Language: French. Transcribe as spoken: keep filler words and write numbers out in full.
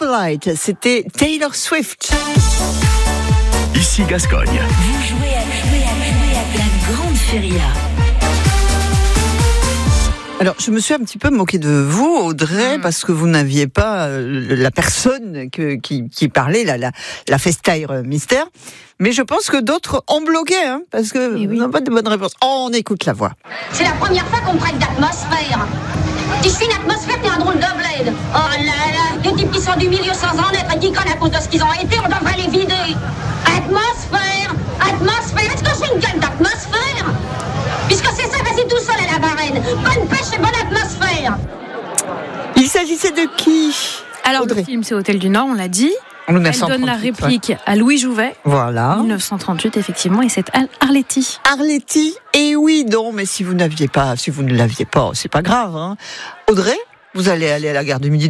Moonlight, c'était Taylor Swift. Ici Gascogne. Vous jouez à, jouer à, jouer à la grande feria. Alors, je me suis un petit peu moquée de vous, Audrey, mmh. parce que vous n'aviez pas euh, la personne que, qui, qui parlait, la, la, la FaceTime mystère. Mais je pense que d'autres ont bloqué, hein, parce que oui. vous n'avez pas de bonne réponse. Oh, on écoute la voix. C'est la première fois qu'on me traite d'atmosphère. Ici, l'atmosphère, t'es un drôle de bled. Oh là là, des types qui sont du milieu sans en être et qui collent à cause de ce qu'ils ont été, on devrait les vider. Atmosphère, atmosphère, est-ce que j'ai une gueule d'atmosphère ? Puisque c'est ça, vas-y tout seul à la Varenne. Bonne pêche et bonne atmosphère. Il s'agissait de qui ? Alors, Audrey. le film, c'est Hôtel du Nord, on l'a dit. En Elle donne la réplique ouais. à Louis Jouvet. Voilà. dix-neuf cent trente-huit, effectivement, et c'est Arletty. Arletty, et oui, non, mais si vous n'aviez pas, si vous ne l'aviez pas, c'est pas grave, hein. Audrey, vous allez aller à la gare du Midi